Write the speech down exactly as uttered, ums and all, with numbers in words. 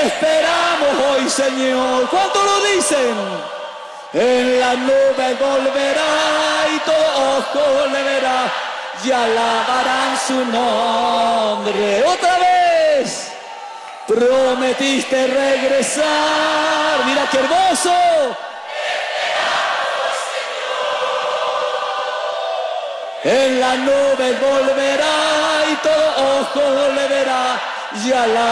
esperamos hoy, Señor. ¿Cuánto lo dicen? En la nube volverá y todo ojo le verá y alabarán su nombre. Otra vez. Prometiste regresar. Mira qué hermoso. En la nube volverá y todo ojo le verá y alabarán.